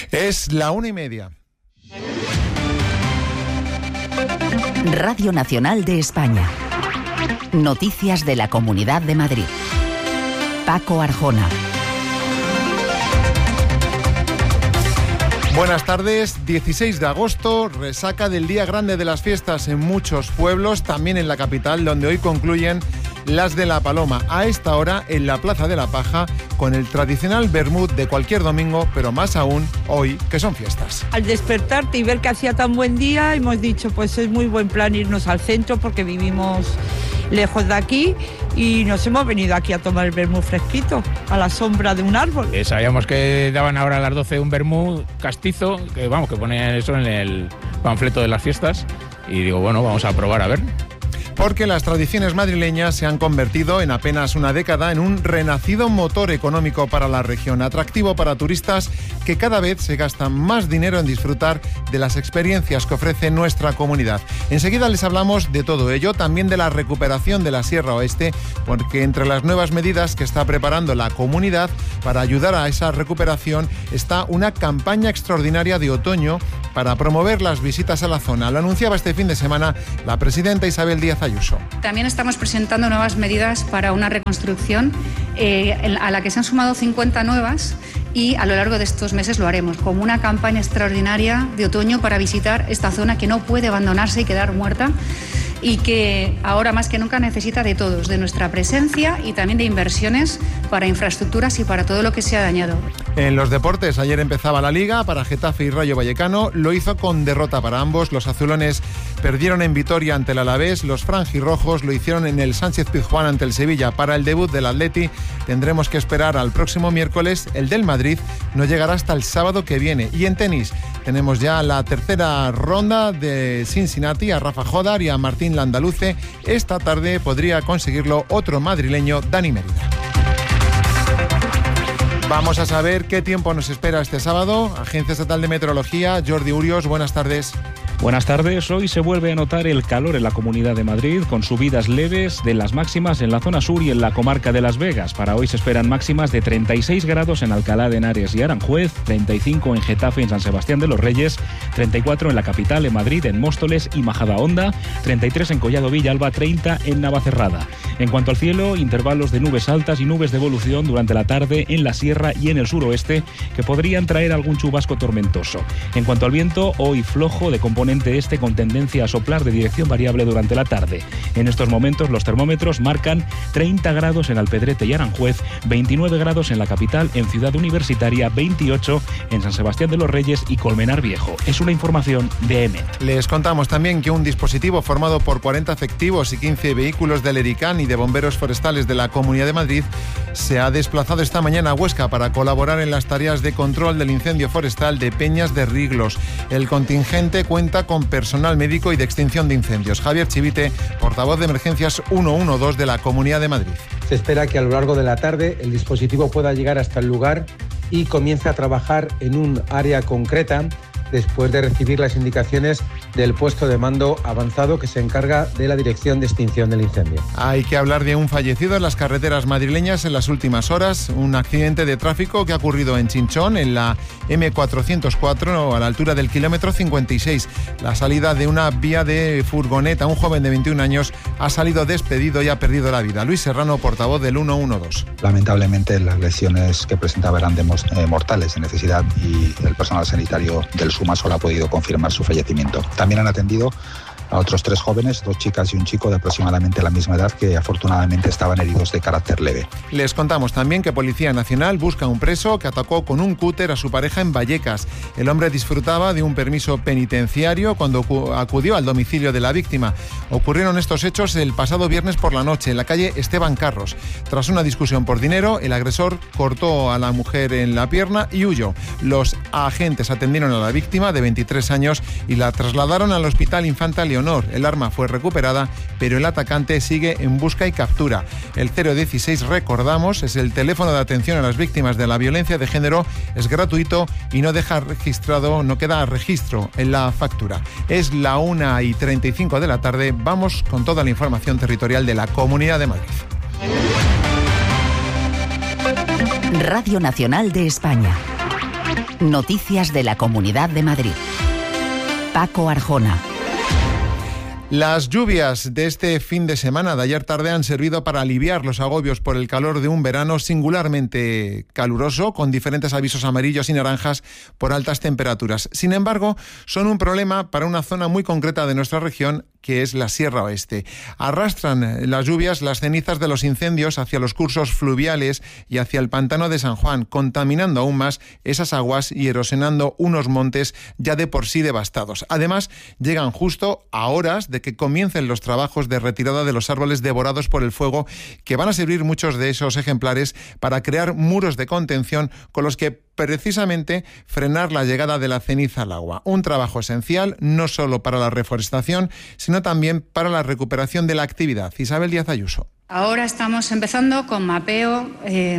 Es la 1:30. Radio Nacional de España. Noticias de la Comunidad de Madrid. Paco Arjona. Buenas tardes, 16 de agosto, resaca del día grande de las fiestas en muchos pueblos, también en la capital, donde hoy concluyen las de La Paloma, a esta hora en la Plaza de la Paja, con el tradicional vermut de cualquier domingo, pero más aún hoy, que son fiestas. Al despertarte y ver que hacía tan buen día, hemos dicho, pues es muy buen plan irnos al centro, porque vivimos lejos de aquí y nos hemos venido aquí a tomar el vermut fresquito, a la sombra de un árbol. Sabíamos que daban ahora a las 12 un vermut castizo, que ponían eso en el panfleto de las fiestas, y digo, bueno, vamos a probar a ver. Porque las tradiciones madrileñas se han convertido en apenas una década en un renacido motor económico para la región, atractivo para turistas que cada vez se gastan más dinero en disfrutar de las experiencias que ofrece nuestra comunidad. Enseguida les hablamos de todo ello, también de la recuperación de la Sierra Oeste, porque entre las nuevas medidas que está preparando la comunidad para ayudar a esa recuperación está una campaña extraordinaria de otoño para promover las visitas a la zona. Lo anunciaba este fin de semana la presidenta Isabel Díaz Ayuso. También estamos presentando nuevas medidas para una reconstrucción a la que se han sumado 50 nuevas, y a lo largo de estos meses lo haremos como una campaña extraordinaria de otoño para visitar esta zona que no puede abandonarse y quedar muerta, y que ahora más que nunca necesita de todos, de nuestra presencia y también de inversiones para infraestructuras y para todo lo que se ha dañado. En los deportes, ayer empezaba la Liga para Getafe y Rayo Vallecano, lo hizo con derrota para ambos. Los azulones perdieron en Vitoria ante el Alavés, los franjirrojos lo hicieron en el Sánchez-Pizjuán ante el Sevilla. Para el debut del Atleti tendremos que esperar al próximo miércoles. El del Madrid no llegará hasta el sábado que viene. Y en tenis tenemos ya la tercera ronda de Cincinnati, a Rafa Jodar y a Martín Landaluce. Esta tarde podría conseguirlo otro madrileño, Dani Mérida. Vamos a saber qué tiempo nos espera este sábado. Agencia Estatal de Meteorología, Jordi Urios, buenas tardes. Buenas tardes. Hoy se vuelve a notar el calor en la Comunidad de Madrid, con subidas leves de las máximas en la zona sur y en la comarca de Las Vegas. Para hoy se esperan máximas de 36 grados en Alcalá de Henares y Aranjuez, 35 en Getafe y en San Sebastián de los Reyes, 34 en la capital, en Madrid, en Móstoles y Majadahonda, 33 en Collado Villalba, 30 en Navacerrada. En cuanto al cielo, intervalos de nubes altas y nubes de evolución durante la tarde en la sierra y en el suroeste, que podrían traer algún chubasco tormentoso. En cuanto al viento, hoy flojo de componente este, con tendencia a soplar de dirección variable durante la tarde. En estos momentos los termómetros marcan 30 grados en Alpedrete y Aranjuez, 29 grados en la capital, en Ciudad Universitaria, 28 en San Sebastián de los Reyes y Colmenar Viejo. Es una información de EMET. Les contamos también que un dispositivo formado por 40 efectivos y 15 vehículos del ERICAN y de bomberos forestales de la Comunidad de Madrid se ha desplazado esta mañana a Huesca para colaborar en las tareas de control del incendio forestal de Peñas de Riglos. El contingente cuenta con personal médico y de extinción de incendios. Javier Chivite, portavoz de Emergencias 112 de la Comunidad de Madrid. Se espera que a lo largo de la tarde el dispositivo pueda llegar hasta el lugar y comience a trabajar en un área concreta, después de recibir las indicaciones del puesto de mando avanzado que se encarga de la dirección de extinción del incendio. Hay que hablar de un fallecido en las carreteras madrileñas en las últimas horas. Un accidente de tráfico que ha ocurrido en Chinchón, en la M404, a la altura del kilómetro 56. La salida de una vía de furgoneta. Un joven de 21 años ha salido despedido y ha perdido la vida. Luis Serrano, portavoz del 112. Lamentablemente las lesiones que presentaba eran mortales de necesidad, y el personal sanitario del SUMA solo ha podido confirmar su fallecimiento. También han atendido a otros 3 jóvenes, 2 chicas y un chico de aproximadamente la misma edad, que afortunadamente estaban heridos de carácter leve. Les contamos también que Policía Nacional busca a un preso que atacó con un cúter a su pareja en Vallecas. El hombre disfrutaba de un permiso penitenciario cuando acudió al domicilio de la víctima. Ocurrieron estos hechos el pasado viernes por la noche en la calle Esteban Carros. Tras una discusión por dinero, el agresor cortó a la mujer en la pierna y huyó. Los agentes atendieron a la víctima de 23 años y la trasladaron al Hospital Infanta Leonor. El arma fue recuperada, pero el atacante sigue en busca y captura. El 016, recordamos, es el teléfono de atención a las víctimas de la violencia de género. Es gratuito y no queda registro en la factura. Es la 1:35 de la tarde. Vamos con toda la información territorial de la Comunidad de Madrid. Radio Nacional de España. Noticias de la Comunidad de Madrid. Paco Arjona. Las lluvias de este fin de semana de ayer tarde han servido para aliviar los agobios por el calor de un verano singularmente caluroso, con diferentes avisos amarillos y naranjas por altas temperaturas. Sin embargo, son un problema para una zona muy concreta de nuestra región, que es la Sierra Oeste. Arrastran las lluvias las cenizas de los incendios hacia los cursos fluviales y hacia el pantano de San Juan, contaminando aún más esas aguas y erosionando unos montes ya de por sí devastados. Además, llegan justo a horas de que comiencen los trabajos de retirada de los árboles devorados por el fuego, que van a servir muchos de esos ejemplares para crear muros de contención con los que precisamente frenar la llegada de la ceniza al agua. Un trabajo esencial no solo para la reforestación, sino también para la recuperación de la actividad. Isabel Díaz Ayuso. Ahora estamos empezando con mapeo,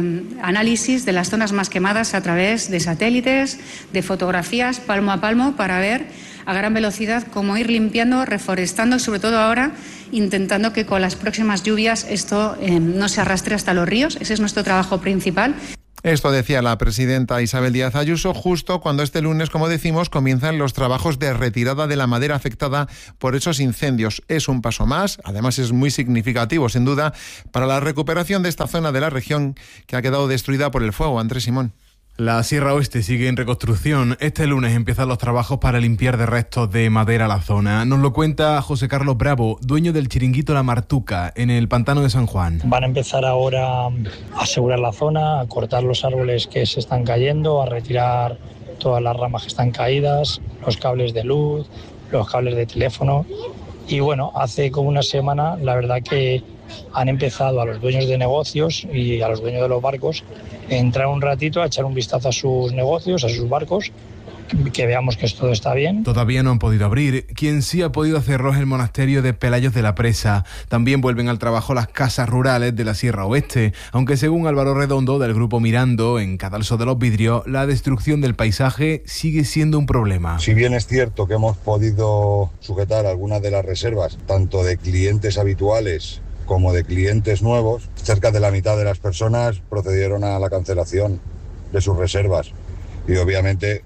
análisis de las zonas más quemadas a través de satélites, de fotografías palmo a palmo, para ver a gran velocidad cómo ir limpiando, reforestando, sobre todo ahora intentando que con las próximas lluvias esto no se arrastre hasta los ríos. Ese es nuestro trabajo principal. Esto decía la presidenta Isabel Díaz Ayuso justo cuando este lunes, como decimos, comienzan los trabajos de retirada de la madera afectada por esos incendios. Es un paso más, además es muy significativo, sin duda, para la recuperación de esta zona de la región que ha quedado destruida por el fuego. Andrés Simón. La Sierra Oeste sigue en reconstrucción. Este lunes empiezan los trabajos para limpiar de restos de madera la zona. Nos lo cuenta José Carlos Bravo, dueño del chiringuito La Martuca, en el pantano de San Juan. Van a empezar ahora a asegurar la zona, a cortar los árboles que se están cayendo, a retirar todas las ramas que están caídas, los cables de luz, los cables de teléfono. Y bueno, hace como una semana, la verdad que han empezado a los dueños de negocios y a los dueños de los barcos a entrar un ratito, a echar un vistazo a sus negocios, a sus barcos, que veamos que todo está bien. Todavía no han podido abrir. Quien sí ha podido hacerlo es el monasterio de Pelayos de la Presa. También vuelven al trabajo las casas rurales de la Sierra Oeste, aunque según Álvaro Redondo del Grupo Mirando, en Cadalso de los Vidrios, la destrucción del paisaje sigue siendo un problema. Si bien es cierto que hemos podido sujetar algunas de las reservas, tanto de clientes habituales como de clientes nuevos, cerca de la mitad de las personas procedieron a la cancelación de sus reservas y obviamente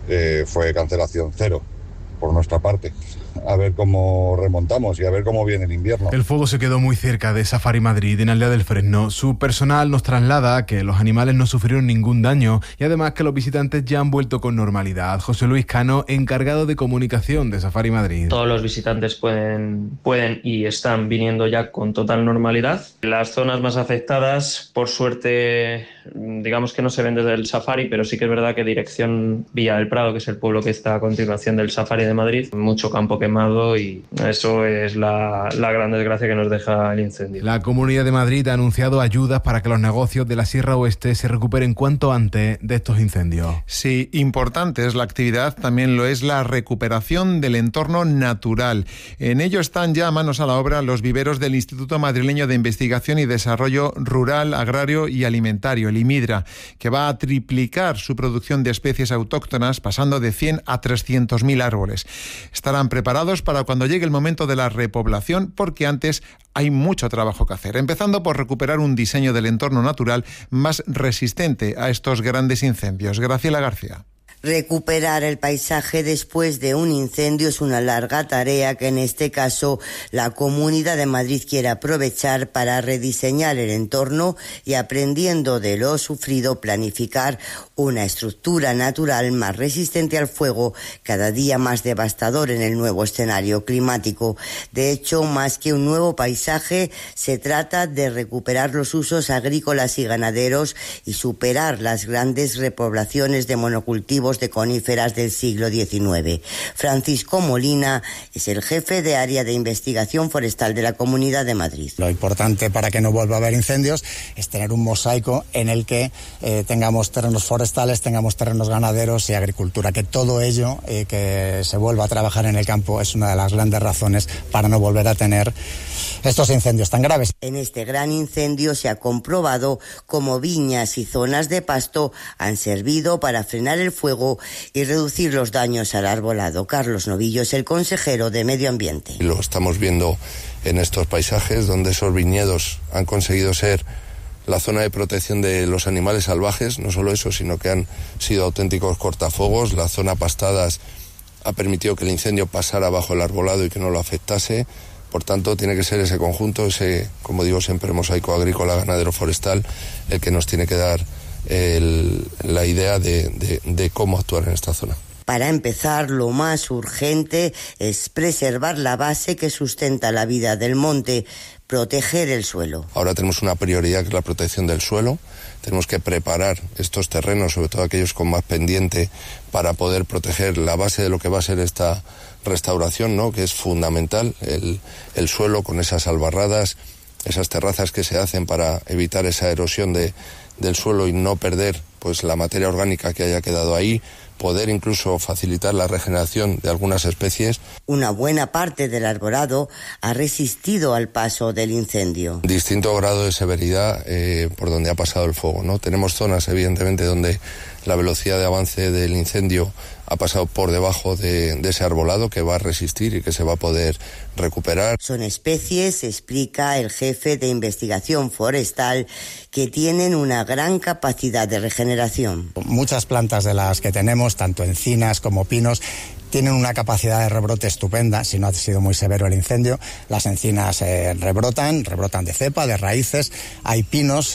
fue cancelación cero por nuestra parte. A ver cómo remontamos y a ver cómo viene el invierno. El fuego se quedó muy cerca de Safari Madrid, en Aldea del Fresno. Su personal nos traslada que los animales no sufrieron ningún daño y además que los visitantes ya han vuelto con normalidad. José Luis Cano, encargado de comunicación de Safari Madrid. Todos los visitantes pueden y están viniendo ya con total normalidad. Las zonas más afectadas, por suerte, digamos que no se ven desde el Safari, pero sí que es verdad que dirección Villa del Prado, que es el pueblo que está a continuación del Safari de Madrid, mucho campo quemado y eso es la gran desgracia que nos deja el incendio. La Comunidad de Madrid ha anunciado ayudas para que los negocios de la Sierra Oeste se recuperen cuanto antes de estos incendios. Sí, importante es la actividad, también lo es la recuperación del entorno natural. En ello están ya manos a la obra los viveros del Instituto Madrileño de Investigación y Desarrollo Rural, Agrario y Alimentario, el IMIDRA, que va a triplicar su producción de especies autóctonas, pasando de 100 a 300.000 árboles. Estarán preparados para cuando llegue el momento de la repoblación, porque antes hay mucho trabajo que hacer, empezando por recuperar un diseño del entorno natural más resistente a estos grandes incendios. Graciela García. Recuperar el paisaje después de un incendio es una larga tarea que en este caso la Comunidad de Madrid quiere aprovechar para rediseñar el entorno y, aprendiendo de lo sufrido, planificar una estructura natural más resistente al fuego, cada día más devastador en el nuevo escenario climático. De hecho, más que un nuevo paisaje, se trata de recuperar los usos agrícolas y ganaderos y superar las grandes repoblaciones de monocultivos de coníferas del siglo XIX. Francisco Molina es el jefe de área de investigación forestal de la Comunidad de Madrid. Lo importante para que no vuelva a haber incendios es tener un mosaico en el que tengamos terrenos forestales, tengamos terrenos ganaderos y agricultura, que todo ello, que se vuelva a trabajar en el campo, es una de las grandes razones para no volver a tener estos incendios tan graves. En este gran incendio se ha comprobado cómo viñas y zonas de pasto han servido para frenar el fuego y reducir los daños al arbolado. Carlos Novillo es el consejero de Medio Ambiente. Lo estamos viendo en estos paisajes donde esos viñedos han conseguido ser la zona de protección de los animales salvajes, no solo eso, sino que han sido auténticos cortafuegos. La zona pastadas ha permitido que el incendio pasara bajo el arbolado y que no lo afectase. Por tanto, tiene que ser ese conjunto, ese, como digo siempre, mosaico agrícola, ganadero, forestal, el que nos tiene que dar la idea de cómo actuar en esta zona. Para empezar, lo más urgente es preservar la base que sustenta la vida del monte, proteger el suelo. Ahora tenemos una prioridad que es la protección del suelo. Tenemos que preparar estos terrenos, sobre todo aquellos con más pendiente, para poder proteger la base de lo que va a ser esta restauración, ¿no? Que es fundamental, el suelo con esas albarradas, esas terrazas que se hacen para evitar esa erosión del suelo y no perder pues la materia orgánica que haya quedado ahí, poder incluso facilitar la regeneración de algunas especies. Una buena parte del arborado ha resistido al paso del incendio. Distinto grado de severidad por donde ha pasado el fuego, ¿no? Tenemos zonas, evidentemente, donde la velocidad de avance del incendio ha pasado por debajo de ese arbolado que va a resistir y que se va a poder recuperar. Son especies, explica el jefe de investigación forestal, que tienen una gran capacidad de regeneración. Muchas plantas de las que tenemos, tanto encinas como pinos, tienen una capacidad de rebrote estupenda. Si no ha sido muy severo el incendio, las encinas rebrotan de cepa, de raíces. Hay pinos